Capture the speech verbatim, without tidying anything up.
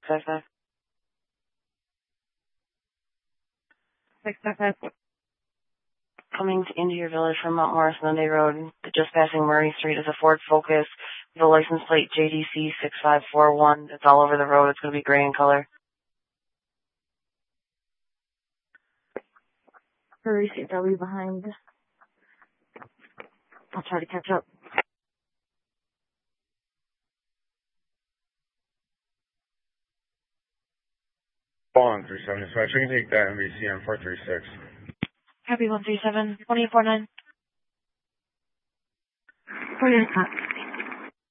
five five. six five five. Coming to Indian Village from Mount Morris Monday Road, just passing Murray Street is a Ford Focus with a license plate J D C six five four one. It's all over the road. It's going to be gray in color. Hurry, C W behind. I'll try to catch up. Long three seven dispatch. You can take that M V C on four three six. Copy one three seven, one eight four nine. forty-nine.